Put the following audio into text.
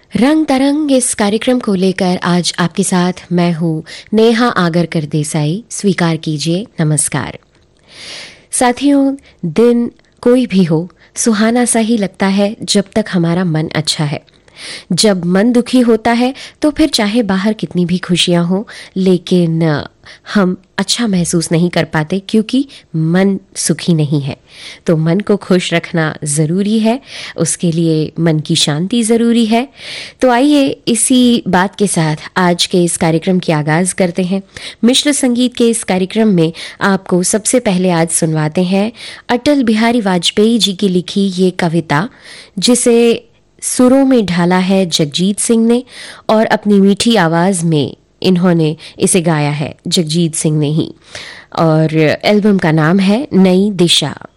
रंग तरंग इस कार्यक्रम को लेकर आज आपके साथ मैं हूँ नेहा आगरकर देसाई। स्वीकार कीजिए नमस्कार। साथियों, दिन कोई भी हो सुहाना सा ही लगता है जब तक हमारा मन अच्छा है। जब मन दुखी होता है तो फिर चाहे बाहर कितनी भी खुशियां हो, लेकिन हम अच्छा महसूस नहीं कर पाते क्योंकि मन सुखी नहीं है। तो मन को खुश रखना ज़रूरी है, उसके लिए मन की शांति ज़रूरी है। तो आइए इसी बात के साथ आज के इस कार्यक्रम की आगाज़ करते हैं। मिश्र संगीत के इस कार्यक्रम में आपको सबसे पहले आज सुनवाते हैं अटल बिहारी वाजपेयी जी की लिखी ये कविता, जिसे सुरों में ढाला है जगजीत सिंह ने और अपनी मीठी आवाज़ में इन्होंने इसे गाया है जगजीत सिंह ने ही। और एल्बम का नाम है नई दिशा।